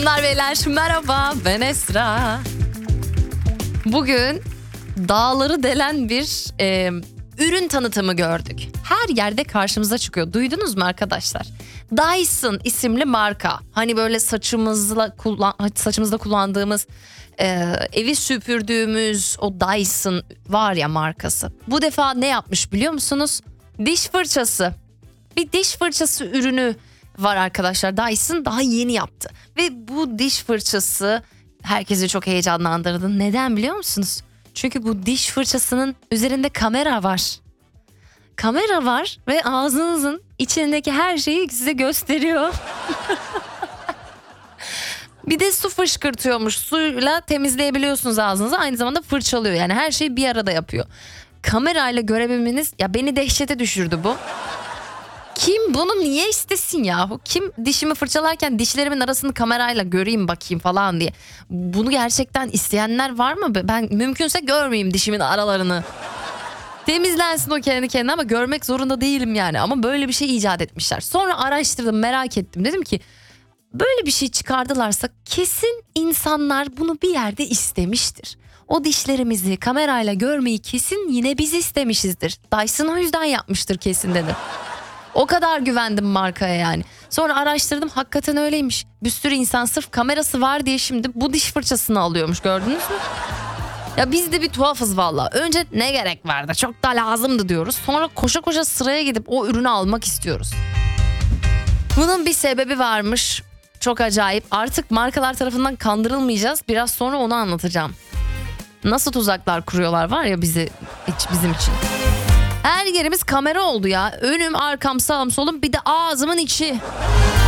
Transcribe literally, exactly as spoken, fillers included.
Hanımlar beyler merhaba, ben Esra. Bugün dağları delen bir e, ürün tanıtımı gördük. Her yerde karşımıza çıkıyor. Duydunuz mu arkadaşlar? Dyson isimli marka. Hani böyle saçımızla kullan saçımızda kullandığımız, e, evi süpürdüğümüz o Dyson var ya markası. Bu defa ne yapmış biliyor musunuz? Diş fırçası. Bir diş fırçası ürünü var arkadaşlar. Dyson daha yeni yaptı. Ve bu diş fırçası herkesi çok heyecanlandırdı. Neden biliyor musunuz? Çünkü bu diş fırçasının üzerinde kamera var. Kamera var ve ağzınızın içindeki her şeyi size gösteriyor. Bir de su fışkırtıyormuş. Suyla temizleyebiliyorsunuz ağzınızı. Aynı zamanda fırçalıyor. Yani her şeyi bir arada yapıyor. Kamerayla görebilmeniz, ya beni dehşete düşürdü bu. Kim bunu niye istesin yahu? Kim dişimi fırçalarken dişlerimin arasını kamerayla göreyim bakayım falan diye. Bunu gerçekten isteyenler var mı? Ben mümkünse görmeyeyim dişimin aralarını. Temizlensin o kendi kendine ama görmek zorunda değilim yani. Ama böyle bir şey icat etmişler. Sonra araştırdım, merak ettim. Dedim ki böyle bir şey çıkardılarsa kesin insanlar bunu bir yerde istemiştir. O dişlerimizi kamerayla görmeyi kesin yine biz istemişizdir. Dyson o yüzden yapmıştır kesin dedim. O kadar güvendim markaya yani. Sonra araştırdım, hakikaten öyleymiş. Bir sürü insan sırf kamerası var diye şimdi bu diş fırçasını alıyormuş, gördünüz mü? Ya biz de bir tuhafız valla. Önce ne gerek vardı, çok da lazımdı diyoruz. Sonra koşa koşa sıraya gidip o ürünü almak istiyoruz. Bunun bir sebebi varmış. Çok acayip. Artık markalar tarafından kandırılmayacağız. Biraz sonra onu anlatacağım. Nasıl tuzaklar kuruyorlar var ya bizi, bizim için. Her yerimiz kamera oldu ya. Önüm, arkam, sağım, solum, bir de ağzımın içi.